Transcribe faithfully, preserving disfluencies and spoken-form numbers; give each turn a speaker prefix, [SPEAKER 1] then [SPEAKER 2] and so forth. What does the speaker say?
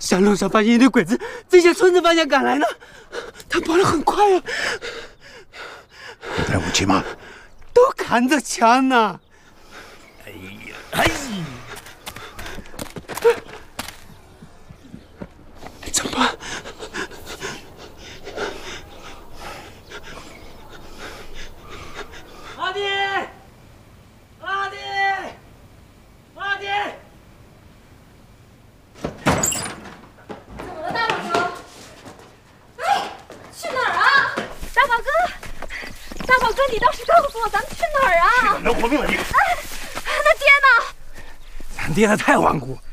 [SPEAKER 1] 山路上发现一堆鬼子，正向村子方向赶来呢。他跑得很快啊。
[SPEAKER 2] 有带武器吗？
[SPEAKER 1] 都扛着枪呢。
[SPEAKER 2] 哎呀，哎！
[SPEAKER 1] 怎么办？阿弟，阿弟，阿弟！
[SPEAKER 3] 怎么了，大宝哥？哎，去哪儿啊？大宝哥，大宝哥，你倒是告诉我，咱们去哪儿啊？
[SPEAKER 2] 去能活命的地方。
[SPEAKER 3] 哎，那爹呢？
[SPEAKER 2] 咱爹他太顽固。